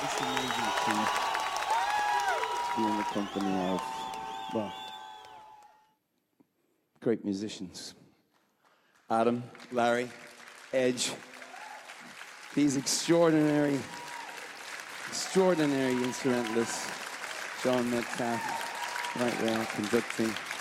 It's amazing to be in the company of, well, great musicians. Adam, Larry, Edge, these extraordinary instrumentalists. John Metcalf, right there, conducting.